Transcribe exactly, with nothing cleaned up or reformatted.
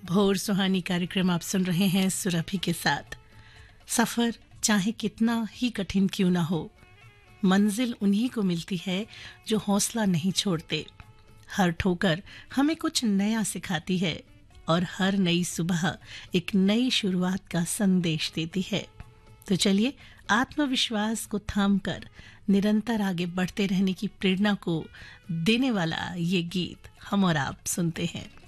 भोर सुहानी कार्यक्रम आप सुन रहे हैं सुरभि के साथ। सफर चाहे कितना ही कठिन क्यों ना हो, मंजिल उन्हीं को मिलती है जो हौसला नहीं छोड़ते। हर ठोकर हमें कुछ नया सिखाती है और हर नई सुबह एक नई शुरुआत का संदेश देती है। तो चलिए आत्मविश्वास को थामकर निरंतर आगे बढ़ते रहने की प्रेरणा को देने वाला ये गीत हम और आप सुनते हैं।